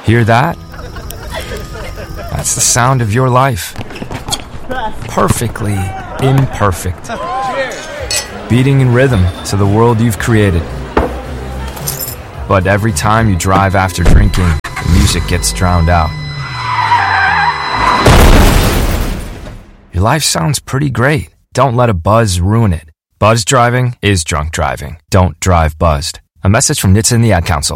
Hear that? That's the sound of your life. Perfectly imperfect. Beating in rhythm to the world you've created. But every time you drive after drinking, the music gets drowned out. Your life sounds pretty great. Don't let a buzz ruin it. Buzz driving is drunk driving. Don't drive buzzed. A message from NHTSA and the Ad Council.